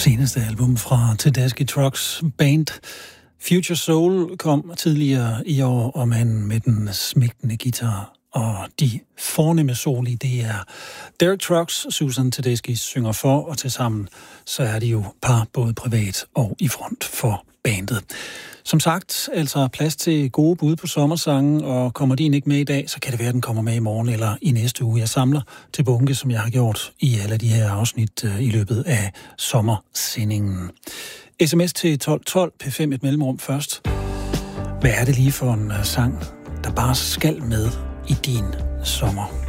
seneste album fra Tedeschi Trucks band. Future Soul kom tidligere i år, og manden med den smægtende guitar og de fornemme soli, det er Derek Trucks, Susan Tedeschi synger for, og tilsammen så er de jo par både privat og i front for bandet. Som sagt, altså plads til gode bud på sommersangen, og kommer din ikke med i dag, så kan det være, at den kommer med i morgen eller i næste uge. Jeg samler til bunke, som jeg har gjort i alle de her afsnit i løbet af sommersendingen. SMS til 1212, P5 et mellemrum først. Hvad er det lige for en sang, der bare skal med i din sommer?